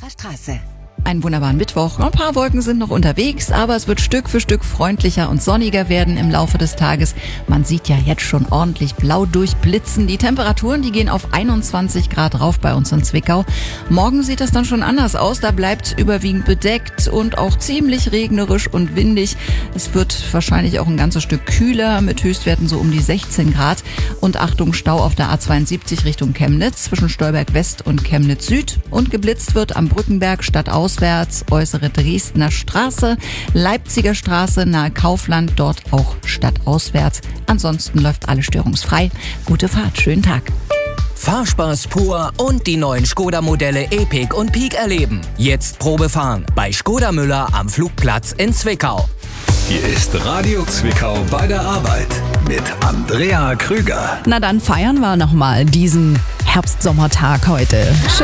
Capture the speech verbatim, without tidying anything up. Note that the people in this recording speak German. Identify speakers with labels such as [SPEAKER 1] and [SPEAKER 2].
[SPEAKER 1] Zwickauer Straße.
[SPEAKER 2] Einen wunderbaren Mittwoch. Ein paar Wolken sind noch unterwegs, aber es wird Stück für Stück freundlicher und sonniger werden im Laufe des Tages. Man sieht ja jetzt schon ordentlich blau durchblitzen. Die Temperaturen, die gehen auf einundzwanzig Grad rauf bei uns in Zwickau. Morgen sieht das dann schon anders aus. Da bleibt es überwiegend bedeckt und auch ziemlich regnerisch und windig. Es wird wahrscheinlich auch ein ganzes Stück kühler mit Höchstwerten so um die sechzehn Grad. Und Achtung, Stau auf der A zweiundsiebzig Richtung Chemnitz zwischen Stolberg West und Chemnitz Süd. Und geblitzt wird am Brückenberg stadtauswärts, äußere Dresdner Straße, Leipziger Straße nahe Kaufland, dort auch stadtauswärts. Ansonsten läuft alles störungsfrei. Gute Fahrt, schönen Tag.
[SPEAKER 3] Fahrspaß pur und die neuen Skoda-Modelle Epiq und Peak erleben. Jetzt Probe fahren bei Skoda Müller am Flugplatz in Zwickau.
[SPEAKER 4] Hier ist Radio Zwickau bei der Arbeit mit Andrea Krüger.
[SPEAKER 5] Na dann feiern wir nochmal diesen Herbst-Sommertag heute. Schön.